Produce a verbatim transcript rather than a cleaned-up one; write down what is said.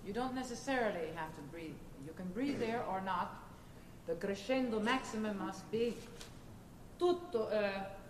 You don't necessarily have to breathe. You can breathe there or not. The crescendo maximum must be tutto, uh,